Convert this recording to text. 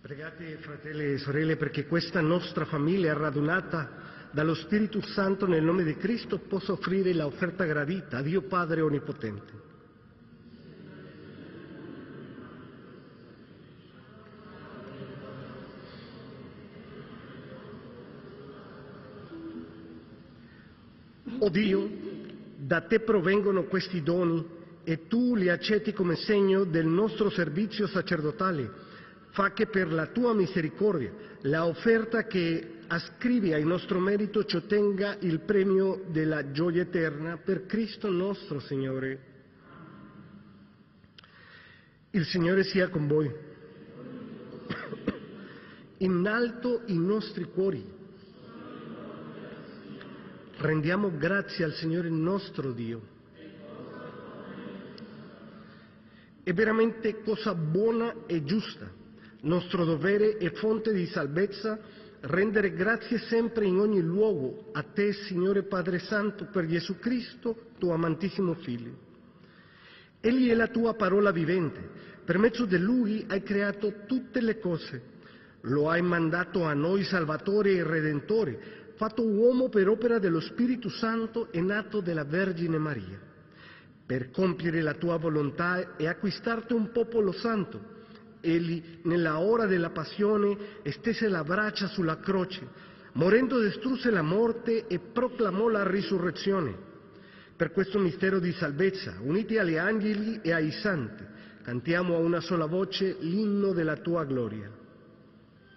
Pregate, fratelli e sorelle, perché questa nostra famiglia radunata dallo Spirito Santo nel nome di Cristo possa offrire l'offerta gradita a Dio Padre Onnipotente. O Dio, da te provengono questi doni e tu li accetti come segno del nostro servizio sacerdotale. Fa che per la tua misericordia la offerta che ascrivi al nostro merito ci ottenga il premio della gioia eterna per Cristo nostro Signore. Il Signore sia con voi. In alto i nostri cuori. Rendiamo grazie al Signore nostro Dio. È veramente cosa buona e giusta, nostro dovere e fonte di salvezza, rendere grazie sempre in ogni luogo a te, Signore Padre Santo, per Gesù Cristo, tuo amantissimo Figlio. Egli è la tua parola vivente, per mezzo di Lui hai creato tutte le cose, lo hai mandato a noi Salvatore e Redentore, fatto uomo per opera dello Spirito Santo e nato dalla Vergine Maria, per compiere la tua volontà e acquistarti un popolo santo. Egli, nella ora della passione, stese le braccia sulla croce, morendo distrusse la morte e proclamò la risurrezione. Per questo mistero di salvezza, uniti agli angeli e ai santi, cantiamo a una sola voce l'inno della tua gloria.